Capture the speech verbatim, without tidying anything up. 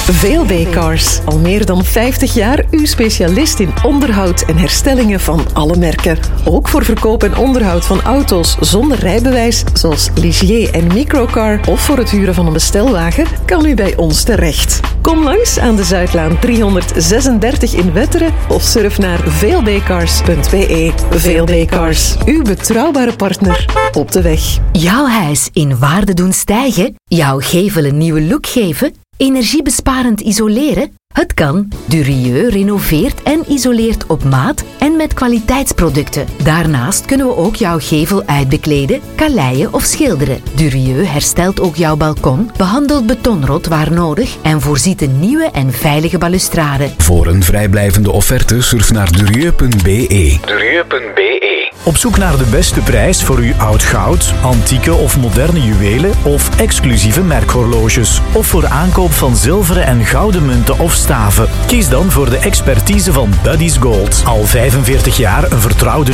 V L B Cars. Al meer dan vijftig jaar uw specialist in onderhoud en herstellingen van alle merken. Ook voor verkoop en onderhoud van auto's zonder rijbewijs, zoals Ligier en Microcar, of voor het huren van een bestelwagen, kan u bij ons terecht. Kom langs aan de Zuidlaan driehonderdzesendertig in Wetteren of surf naar v l b cars punt b e. V L B Cars, uw betrouwbare partner op de weg. Jouw huis in waarde doen stijgen? Jouw gevel een nieuwe look geven? Energiebesparend isoleren? Het kan. Durieux renoveert en isoleert op maat en met kwaliteitsproducten. Daarnaast kunnen we ook jouw gevel uitbekleden, kaleien of schilderen. Durieux herstelt ook jouw balkon, behandelt betonrot waar nodig en voorziet een nieuwe en veilige balustrade. Voor een vrijblijvende offerte surf naar durieux punt b e. durieux punt b e. Op zoek naar de beste prijs voor uw oud goud, antieke of moderne juwelen of exclusieve merkhorloges. Of voor aankoop van zilveren en gouden munten of staven. Kies dan voor de expertise van Buddy's Gold. Al vijfenveertig jaar een vertrouwde